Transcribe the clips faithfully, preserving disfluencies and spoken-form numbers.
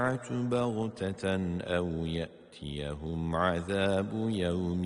بَغْتَةً أَوْ يَأْتِيَهُمْ عَذَابُ يَوْمٍ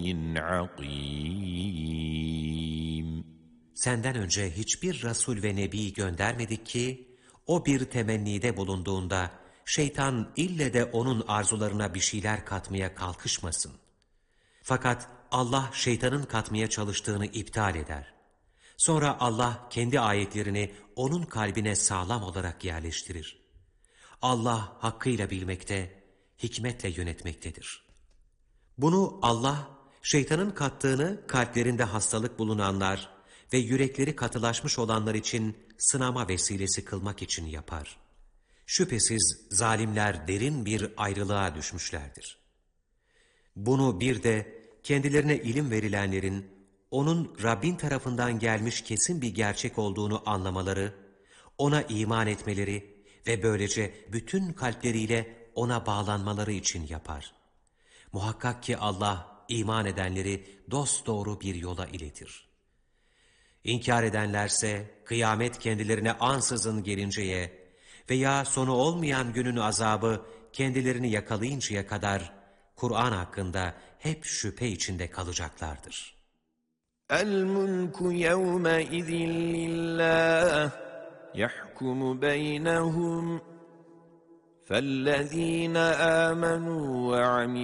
عَقِيمٍ. Senden önce hiçbir Resul ve Nebi göndermedik ki, o bir temennide bulunduğunda, şeytan ille de onun arzularına bir şeyler katmaya kalkışmasın. Fakat Allah şeytanın katmaya çalıştığını iptal eder. Sonra Allah kendi ayetlerini onun kalbine sağlam olarak yerleştirir. Allah hakkıyla bilmekte, hikmetle yönetmektedir. Bunu Allah, şeytanın kattığını kalplerinde hastalık bulunanlar ve yürekleri katılaşmış olanlar için sınama vesilesi kılmak için yapar. Şüphesiz zalimler derin bir ayrılığa düşmüşlerdir. Bunu bir de kendilerine ilim verilenlerin, onun Rabbin tarafından gelmiş kesin bir gerçek olduğunu anlamaları, ona iman etmeleri ve böylece bütün kalpleriyle ona bağlanmaları için yapar. Muhakkak ki Allah iman edenleri dosdoğru bir yola iletir. İnkar edenlerse kıyamet kendilerine ansızın gelinceye veya sonu olmayan günün azabı kendilerini yakalayıncaya kadar Kur'an hakkında hep şüphe içinde kalacaklardır. El-mulku yevme izin lillah yahkumu beynehum fellezine amenu ve